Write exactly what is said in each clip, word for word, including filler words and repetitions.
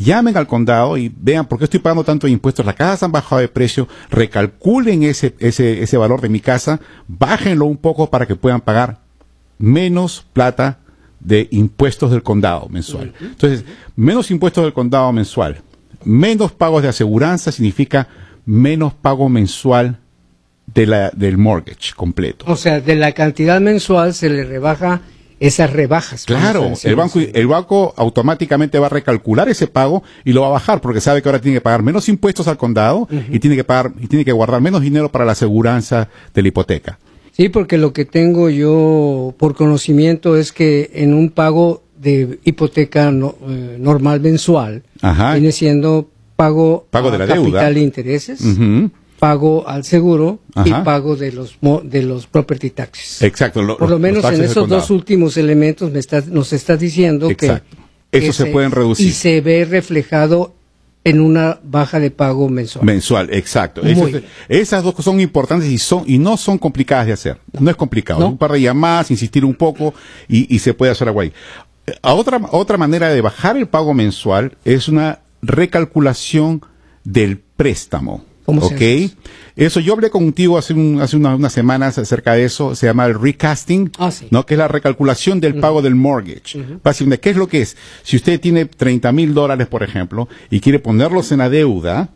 llamen al condado y vean por qué estoy pagando tanto de impuestos. Las casas han bajado de precio, recalculen ese, ese, ese valor de mi casa, bájenlo un poco para que puedan pagar menos plata de impuestos del condado mensual. Entonces, menos impuestos del condado mensual, menos pagos de aseguranza significa menos pago mensual de la, del mortgage completo. O sea, de la cantidad mensual se le rebaja esas rebajas. Claro, el banco, el banco automáticamente va a recalcular ese pago y lo va a bajar porque sabe que ahora tiene que pagar menos impuestos al condado uh-huh. y tiene que pagar y tiene que guardar menos dinero para la aseguranza de la hipoteca. Sí, porque lo que tengo yo por conocimiento es que en un pago de hipoteca no, eh, normal mensual Ajá. viene siendo pago, pago de la capital deuda, de intereses. Uh-huh. Pago al seguro Ajá. y pago de los de los property taxes. Exacto. Lo, Por lo menos en esos dos últimos elementos me está, nos está diciendo Exacto. que eso que se, se pueden reducir y se ve reflejado en una baja de pago mensual. Mensual, exacto. Eso, esas dos son importantes y son y no son complicadas de hacer. No, no es complicado. ¿No? Un par de llamadas, insistir un poco y, y se puede hacer algo ahí. A otra otra manera de bajar el pago mensual es una recalculación del préstamo. ¿Cómo ¿Ok? Se eso yo hablé contigo hace, un, hace una, unas semanas acerca de eso, se llama el recasting, ah, sí. ¿no? Que es la recalculación del uh-huh. pago del mortgage. Uh-huh. Básicamente, ¿qué es lo que es? Si usted tiene treinta mil dólares, por ejemplo, y quiere ponerlos en la deuda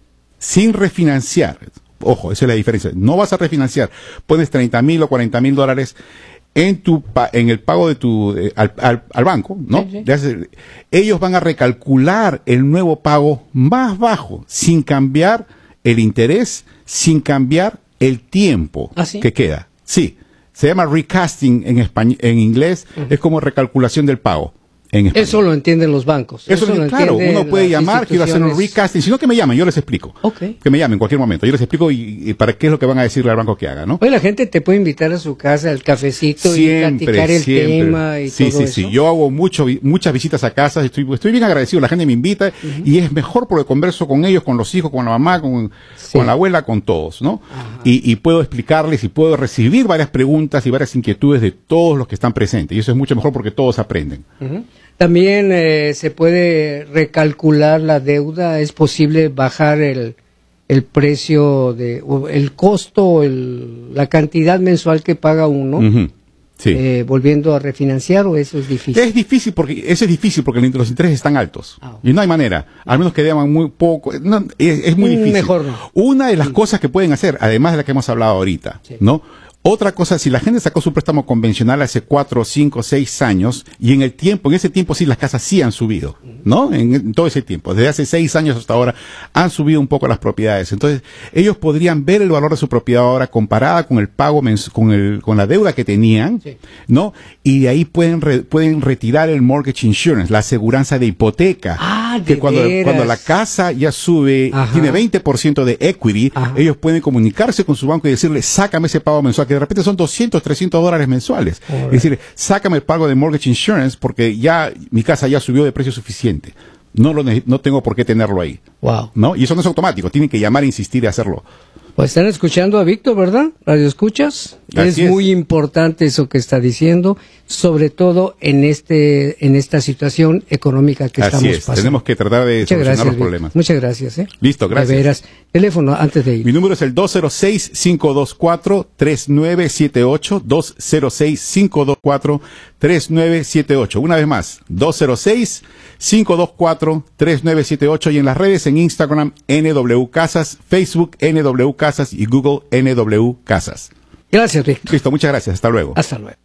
sin refinanciar, ojo, esa es la diferencia, no vas a refinanciar, pones treinta mil o cuarenta mil dólares en tu en el pago de tu eh, al, al, al banco, ¿no? Sí, sí. Ellos van a recalcular el nuevo pago más bajo, sin cambiar el interés, sin cambiar el tiempo ¿Ah, sí? que queda. Sí, se llama recasting en español, en inglés, uh-huh. es como recalculación del pago. En Eso lo entienden los bancos. Eso, Eso lo claro, uno puede llamar, quiero hacer un recasting, sino que me llamen, yo les explico. Okay. Que me llamen en cualquier momento, yo les explico y, y para qué es lo que van a decirle al banco que haga, ¿no? Oye, la gente te puede invitar a su casa al cafecito siempre, y platicar el siempre. tema y sí, todo sí, eso. Sí, sí, yo hago mucho, muchas visitas a casas, estoy, estoy bien agradecido, la gente me invita uh-huh. y es mejor porque converso con ellos, con los hijos, con la mamá, con, sí. con la abuela, con todos, ¿no? Y, y puedo explicarles y puedo recibir varias preguntas y varias inquietudes de todos los que están presentes y eso es mucho mejor porque todos aprenden. Uh-huh. También eh, se puede recalcular la deuda, es posible bajar el, el precio, de, o el costo, el, la cantidad mensual que paga uno, uh-huh. sí. eh, volviendo a refinanciar, o eso es difícil. Es difícil porque, eso es difícil porque los intereses están altos ah, y no hay manera, al menos que deban muy poco, no, es, es muy difícil. Mejor no. Una de las sí. cosas que pueden hacer, además de la que hemos hablado ahorita, sí. ¿no? Otra cosa, si la gente sacó su préstamo convencional hace cuatro, cinco, seis años, y en el tiempo, en ese tiempo sí las casas sí han subido, ¿no? En, en todo ese tiempo, desde hace seis años hasta ahora, han subido un poco las propiedades. Entonces, ellos podrían ver el valor de su propiedad ahora comparada con el pago, mens- con el, con la deuda que tenían, sí. ¿no? Y de ahí pueden, re- pueden retirar el mortgage insurance, la aseguranza de hipoteca. Ah, de que cuando, veras. cuando la casa ya sube, Ajá. tiene veinte por ciento de equity, Ajá. ellos pueden comunicarse con su banco y decirle, sácame ese pago mensual, que de repente son doscientos, trescientos dólares mensuales. Right. Es decir, sácame el pago de mortgage insurance porque ya mi casa ya subió de precio suficiente. No lo no tengo por qué tenerlo ahí. Wow. ¿No? Y eso no es automático, tienen que llamar e insistir y hacerlo. Pues están escuchando a Víctor, ¿verdad? Radio escuchas. Es, es muy importante eso que está diciendo, sobre todo en este en esta situación económica que Así estamos es. pasando. Tenemos que tratar de Muchas solucionar gracias, los Víctor. problemas. Muchas gracias. ¿eh? Listo, gracias. De veras. Teléfono antes de ir. Mi número es el dos cero seis, cinco dos cuatro, tres nueve siete ocho, dos cero seis, cinco dos cuatro, tres nueve siete ocho. Una vez más, dos cero seis, cinco dos cuatro, tres nueve siete ocho y en las redes en Instagram N W Casas, Facebook N W Casas y Google N W Casas. Gracias, Víctor. Listo, muchas gracias. Hasta luego. Hasta luego.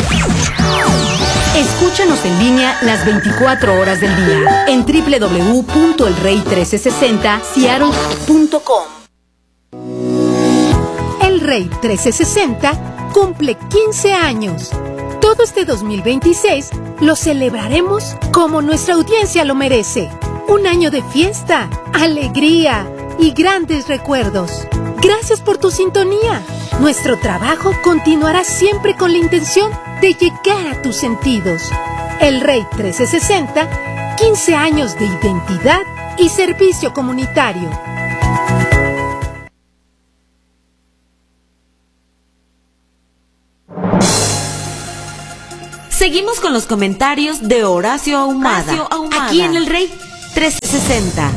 Escúchanos en línea las veinticuatro horas del día en doble u doble u doble u punto el rey trece sesenta seattle punto com. El Rey trece sesenta cumple quince años. Todo este dos mil veintiséis lo celebraremos como nuestra audiencia lo merece. Un año de fiesta, alegría y grandes recuerdos. Gracias por tu sintonía. Nuestro trabajo continuará siempre con la intención de llegar a tus sentidos. El Rey trece sesenta, quince años de identidad y servicio comunitario. Seguimos con los comentarios de Horacio Ahumada, Horacio Ahumada. Aquí en El Rey. trece sesenta.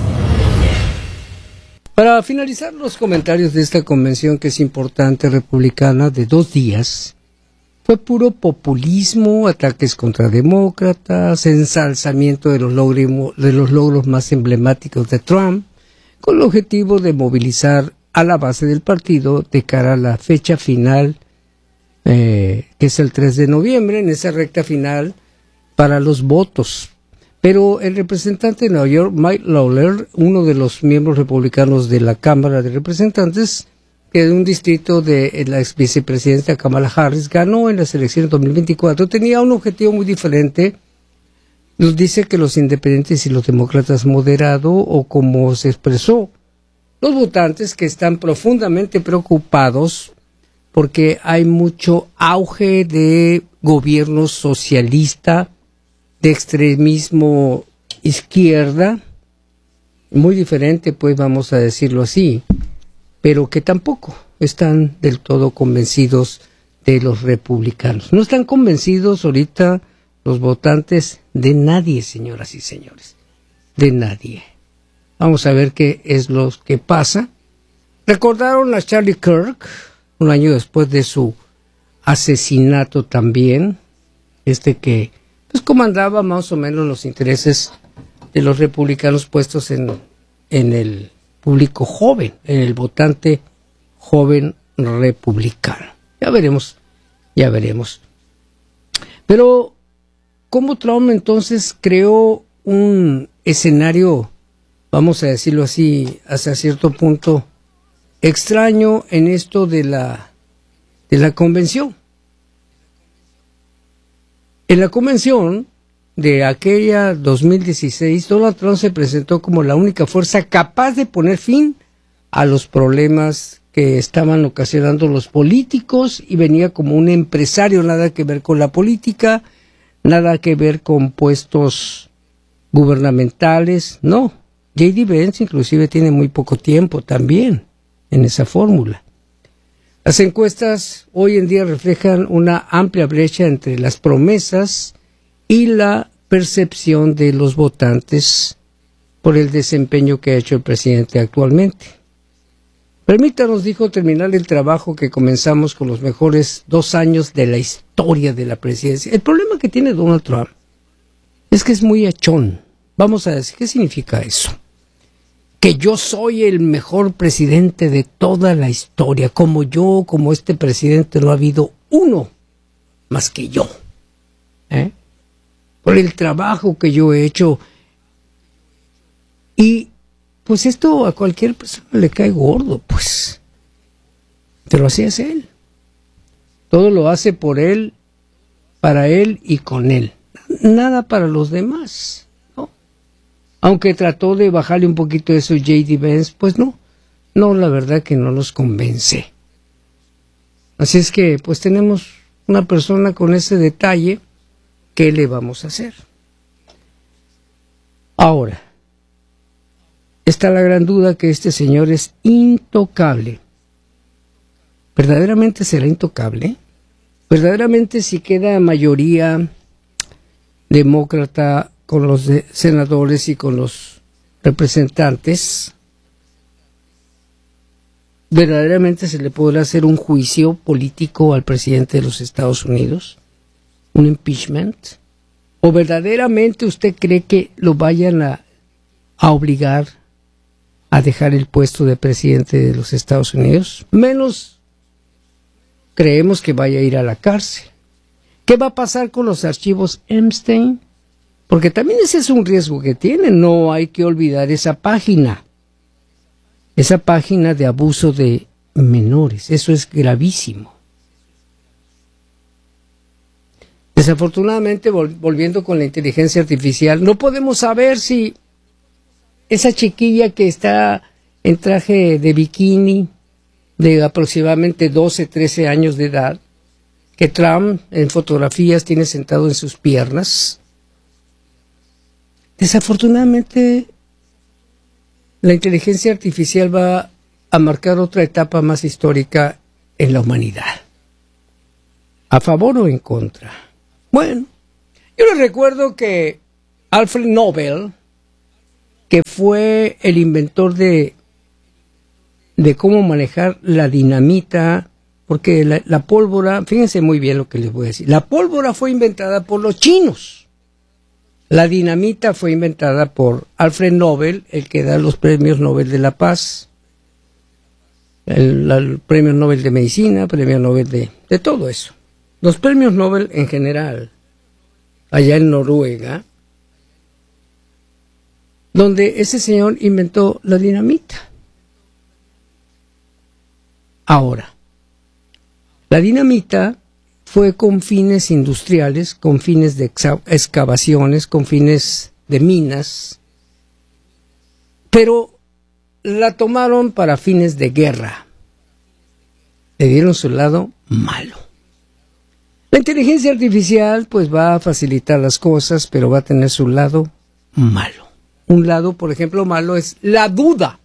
Para finalizar los comentarios de esta convención que es importante republicana de dos días, fue puro populismo, ataques contra demócratas, ensalzamiento de los, logros, de los logros más emblemáticos de Trump, con el objetivo de movilizar a la base del partido de cara a la fecha final, eh, que es el tres de noviembre, en esa recta final para los votos. Pero el representante de Nueva York, Mike Lawler, uno de los miembros republicanos de la Cámara de Representantes, que de un distrito de la ex vicepresidenta Kamala Harris, ganó en las elecciones dos mil veinticuatro, tenía un objetivo muy diferente. Nos dice que los independientes y los demócratas moderado, o como se expresó, los votantes que están profundamente preocupados porque hay mucho auge de gobierno socialista, de extremismo izquierda, muy diferente, pues vamos a decirlo así, pero que tampoco están del todo convencidos de los republicanos. No están convencidos ahorita los votantes de nadie, señoras y señores, de nadie. Vamos a ver qué es lo que pasa. Recordaron a Charlie Kirk, un año después de su asesinato también, este que pues comandaba más o menos los intereses de los republicanos puestos en, en el público joven, en el votante joven republicano. Ya veremos, ya veremos. Pero, ¿cómo Trump entonces creó un escenario, vamos a decirlo así, hasta cierto punto extraño en esto de la, de la convención? En la convención de aquella dos mil dieciséis, Donald Trump se presentó como la única fuerza capaz de poner fin a los problemas que estaban ocasionando los políticos, y venía como un empresario, nada que ver con la política, nada que ver con puestos gubernamentales, no. J D. Vance inclusive tiene muy poco tiempo también en esa fórmula. Las encuestas hoy en día reflejan una amplia brecha entre las promesas y la percepción de los votantes por el desempeño que ha hecho el presidente actualmente. Permítanos, dijo, terminar el trabajo que comenzamos con los mejores dos años de la historia de la presidencia. El problema que tiene Donald Trump es que es muy achón. Vamos a decir, ¿qué significa eso? Que yo soy el mejor presidente de toda la historia. Como yo, como este presidente, no ha habido uno más que yo. ¿Eh? Por el trabajo que yo he hecho. Y pues esto a cualquier persona le cae gordo, pues. Pero así es él. Todo lo hace por él, para él y con él. Nada para los demás. Aunque trató de bajarle un poquito eso J D. Vance, pues no, no, la verdad que no nos convence. Así es que, pues tenemos una persona con ese detalle, ¿qué le vamos a hacer? Ahora, está la gran duda que este señor es intocable. ¿Verdaderamente será intocable? ¿Verdaderamente si queda mayoría demócrata con los de senadores y con los representantes, verdaderamente se le podrá hacer un juicio político al presidente de los Estados Unidos? ¿Un impeachment? ¿O verdaderamente usted cree que lo vayan a, a obligar a dejar el puesto de presidente de los Estados Unidos? Menos creemos que vaya a ir a la cárcel. ¿Qué va a pasar con los archivos Epstein? Porque también ese es un riesgo que tiene. No hay que olvidar esa página. Esa página de abuso de menores. Eso es gravísimo. Desafortunadamente, vol- volviendo con la inteligencia artificial, no podemos saber si esa chiquilla que está en traje de bikini, de aproximadamente doce, trece años de edad, que Trump en fotografías tiene sentado en sus piernas, desafortunadamente la inteligencia artificial va a marcar otra etapa más histórica en la humanidad. ¿A favor o en contra? Bueno, yo les recuerdo que Alfred Nobel que fue el inventor de, de cómo manejar la dinamita, porque la, la pólvora, fíjense muy bien lo que les voy a decir, la pólvora fue inventada por los chinos, la dinamita fue inventada por Alfred Nobel, el que da los premios Nobel de la Paz, el, el premio Nobel de Medicina, premio Nobel de, de todo eso. Los premios Nobel en general, allá en Noruega, donde ese señor inventó la dinamita. Ahora, la dinamita fue con fines industriales, con fines de excavaciones, con fines de minas, pero la tomaron para fines de guerra. Le dieron su lado malo. La inteligencia artificial pues va a facilitar las cosas, pero va a tener su lado malo. Un lado, por ejemplo, malo es la duda.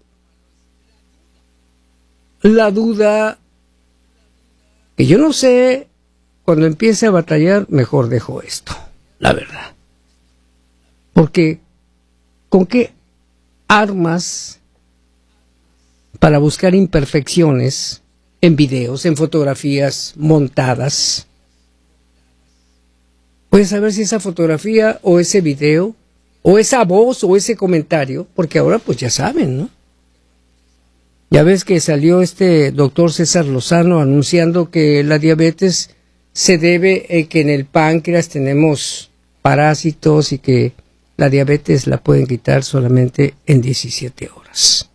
La duda que yo no sé, cuando empiece a batallar, mejor dejo esto, la verdad. Porque, ¿con qué armas para buscar imperfecciones en videos, en fotografías montadas? Puedes saber si esa fotografía o ese video o esa voz o ese comentario, porque ahora pues ya saben, ¿no? Ya ves que salió este doctor César Lozano anunciando que la diabetes se debe a que en el páncreas tenemos parásitos y que la diabetes la pueden quitar solamente en diecisiete horas.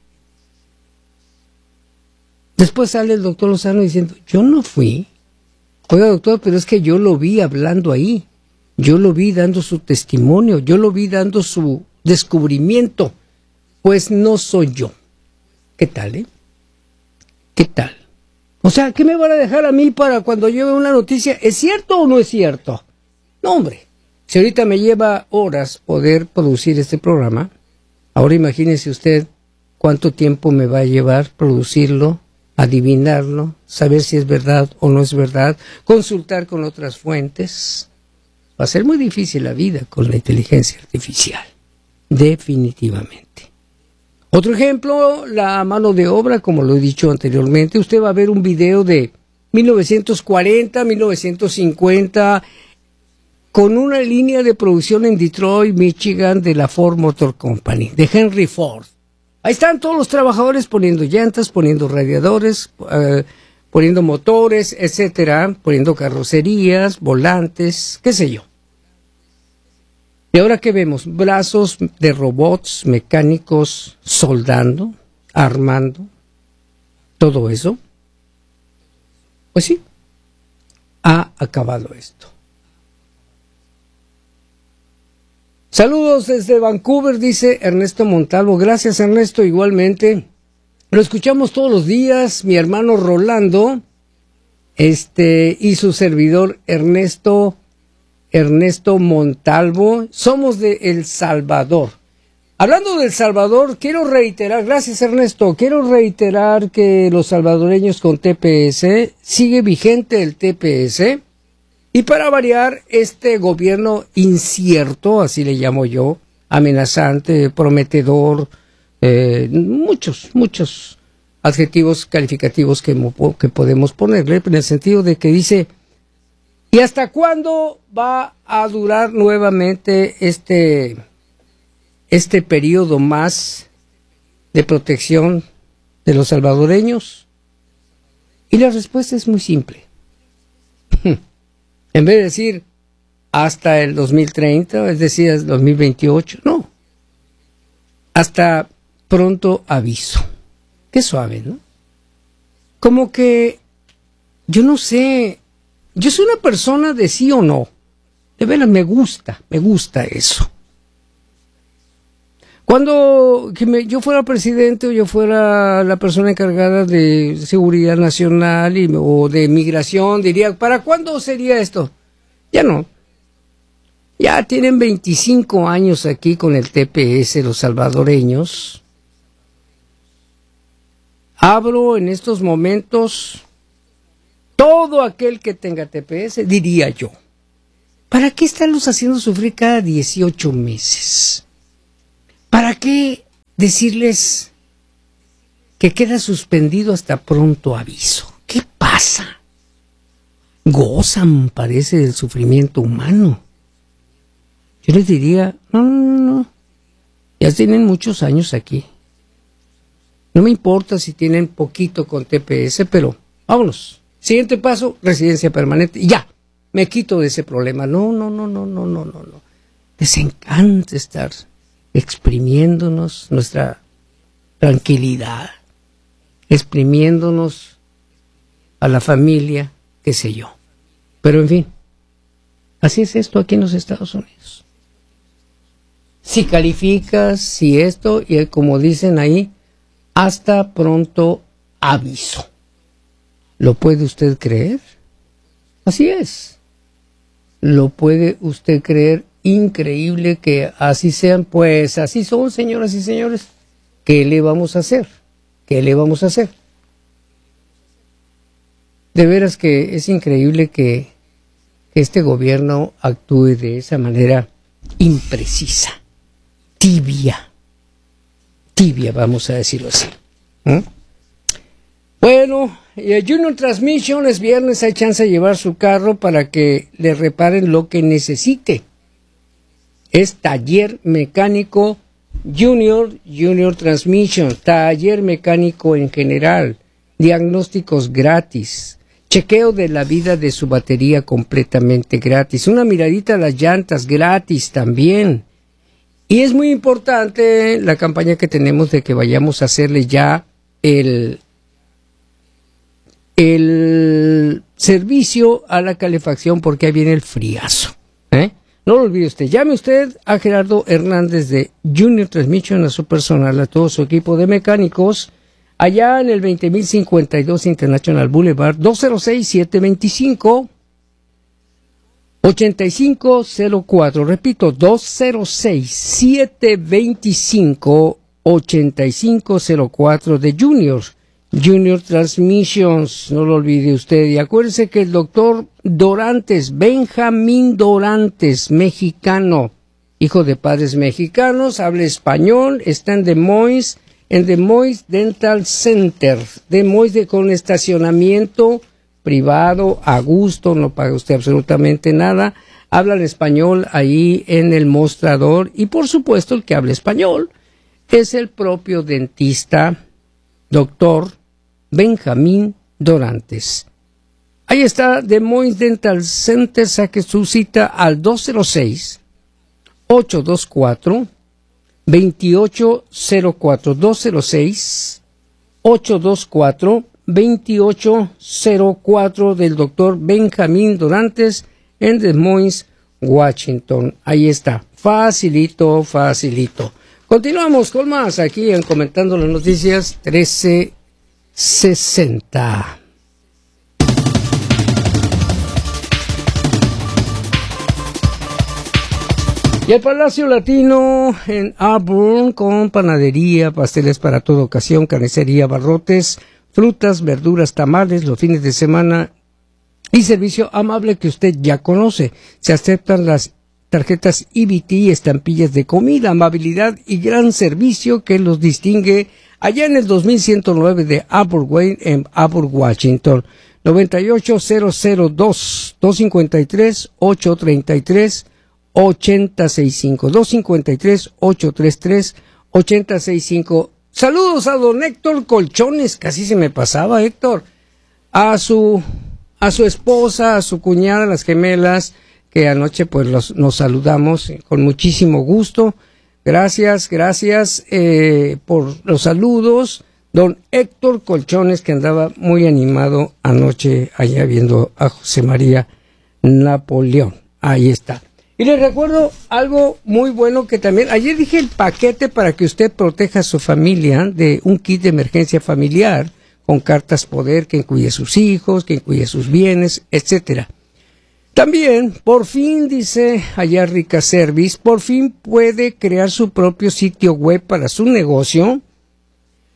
Después sale el doctor Lozano diciendo, yo no fui. Oiga, doctor, pero es que yo lo vi hablando ahí. Yo lo vi dando su testimonio. Yo lo vi dando su descubrimiento. Pues no soy yo. ¿Qué tal, eh? ¿Qué tal? O sea, ¿qué me van a dejar a mí para cuando yo vea una noticia? ¿Es cierto o no es cierto? No, hombre. Si ahorita me lleva horas poder producir este programa, ahora imagínese usted cuánto tiempo me va a llevar producirlo, adivinarlo, saber si es verdad o no es verdad, consultar con otras fuentes. Va a ser muy difícil la vida con la inteligencia artificial. Definitivamente. Otro ejemplo, la mano de obra, como lo he dicho anteriormente. Usted va a ver un video de mil novecientos cuarenta, mil novecientos cincuenta, con una línea de producción en Detroit, Michigan, de la Ford Motor Company, de Henry Ford. Ahí están todos los trabajadores poniendo llantas, poniendo radiadores, eh, poniendo motores, etcétera, poniendo carrocerías, volantes, qué sé yo. Y ahora que vemos brazos de robots mecánicos soldando, armando, todo eso. Pues sí, ha acabado esto. Saludos desde Vancouver, dice Ernesto Montalvo. Gracias, Ernesto, igualmente. Lo escuchamos todos los días, mi hermano Rolando, este, y su servidor Ernesto Ernesto Montalvo. Somos de El Salvador. Hablando de El Salvador, quiero reiterar, gracias Ernesto, quiero reiterar que los salvadoreños con T P S, sigue vigente el T P S, y para variar, este gobierno incierto, así le llamo yo, amenazante, prometedor, eh, muchos, muchos adjetivos calificativos que, que podemos ponerle, en el sentido de que dice, ¿y hasta cuándo va a durar nuevamente este, este periodo más de protección de los salvadoreños? Y la respuesta es muy simple. En vez de decir hasta el dos mil treinta, es decir, el dos mil veintiocho, no. Hasta pronto aviso. Qué suave, ¿no? Como que, yo no sé... Yo soy una persona de sí o no. De veras, me gusta, me gusta eso. Cuando que me, yo fuera presidente o yo fuera la persona encargada de seguridad nacional y, o de migración, diría, ¿para cuándo sería esto? Ya no. Ya tienen veinticinco años aquí con el T P S los salvadoreños. Abro en estos momentos... Todo aquel que tenga T P S, diría yo, ¿para qué estarlos haciendo sufrir cada dieciocho meses? ¿Para qué decirles que queda suspendido hasta pronto aviso? ¿Qué pasa? Gozan, parece, del sufrimiento humano. Yo les diría, no, no, no, no. Ya tienen muchos años aquí. No me importa si tienen poquito con T P S, pero vámonos. Siguiente paso, residencia permanente. Y ya, me quito de ese problema. No, no, no, no, no, no, no, no. Les encanta estar exprimiéndonos nuestra tranquilidad, exprimiéndonos a la familia, qué sé yo. Pero en fin, así es esto aquí en los Estados Unidos. Si calificas, si esto, y como dicen ahí, hasta pronto aviso. ¿Lo puede usted creer? Así es. ¿Lo puede usted creer? Increíble que así sean. Pues así son, señoras y señores. ¿Qué le vamos a hacer? ¿Qué le vamos a hacer? De veras que es increíble que, que este gobierno actúe de esa manera imprecisa, tibia, tibia, vamos a decirlo así. ¿Mm? Bueno, y el Junior Transmission es viernes, hay chance de llevar su carro para que le reparen lo que necesite. Es taller mecánico Junior, Junior Transmission, taller mecánico en general, diagnósticos gratis, chequeo de la vida de su batería completamente gratis, una miradita a las llantas gratis también. Y es muy importante la campaña que tenemos de que vayamos a hacerle ya el, el servicio a la calefacción, porque ahí viene el friazo, ¿eh? No lo olvide usted, llame usted a Gerardo Hernández de Junior Transmission, a su personal, a todo su equipo de mecánicos, allá en el veinte mil cincuenta y dos International Boulevard, dos cero seis, siete dos cinco, ocho cinco cero cuatro, repito, dos cero seis, siete dos cinco, ocho cinco cero cuatro de Junior, Junior Transmissions, no lo olvide usted. Y acuérdese que el doctor Dorantes, Benjamín Dorantes, mexicano, hijo de padres mexicanos, habla español, está en Des Moines, en Des Moines Dental Center, Des Moines de, con estacionamiento privado, a gusto, no paga usted absolutamente nada, habla en español ahí en el mostrador, y por supuesto el que habla español es el propio dentista, doctor Benjamín Dorantes. Ahí está, Des Moines Dental Center, saque su cita al dos cero seis, ocho dos cuatro, dos ocho cero cuatro, dos cero seis, ocho dos cuatro, dos ocho cero cuatro del doctor Benjamín Dorantes en Des Moines, Washington. Ahí está, facilito, facilito. Continuamos con más aquí en Comentando las Noticias trece sesenta. Y el Palacio Latino en Auburn, con panadería, pasteles para toda ocasión, carnicería, barrotes, frutas, verduras, tamales, los fines de semana y servicio amable que usted ya conoce. Se aceptan las tarjetas E B T, estampillas de comida, amabilidad y gran servicio que los distingue allá en el dos mil ciento nueve de Auburn Way en Auburn, Washington. noventa y ocho cero cero dos, dos cinco tres, ocho tres tres, ocho cero seis cinco, dos cinco tres, ocho tres tres, ocho cero seis cinco. Saludos a don Héctor Colchones, casi se me pasaba, Héctor, a su a su esposa, a su cuñada, las gemelas, que anoche pues los, nos saludamos con muchísimo gusto. Gracias, gracias eh, por los saludos. Don Héctor Colchones, que andaba muy animado anoche allá viendo a José María Napoleón. Ahí está. Y les recuerdo algo muy bueno que también, ayer dije el paquete para que usted proteja a su familia de un kit de emergencia familiar con cartas poder que incluye sus hijos, que incluye sus bienes, etcétera. También, por fin, dice allá Rica Service, por fin puede crear su propio sitio web para su negocio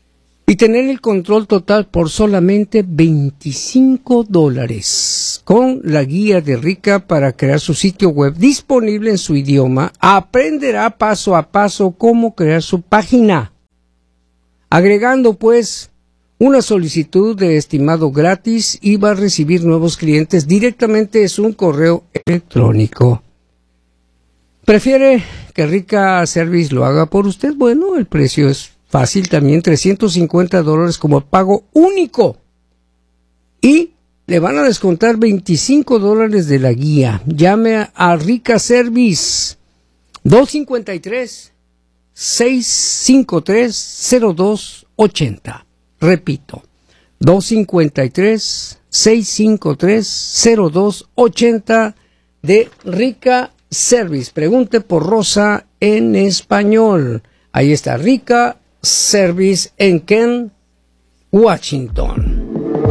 y tener el control total por solamente veinticinco dólares. Con la guía de Rica para crear su sitio web disponible en su idioma, aprenderá paso a paso cómo crear su página, agregando pues una solicitud de estimado gratis y va a recibir nuevos clientes directamente en su correo electrónico. ¿Prefiere que Rica Service lo haga por usted? Bueno, el precio es fácil también, trescientos cincuenta dólares como pago único. Y le van a descontar veinticinco dólares de la guía. Llame a Rica Service dos cinco tres, seis cinco tres, cero dos ocho cero. Repito, dos cinco tres, seis cinco tres, cero dos ocho cero de Rica Service. Pregunte por Rosa en español. Ahí está Rica Service en Kent, Washington.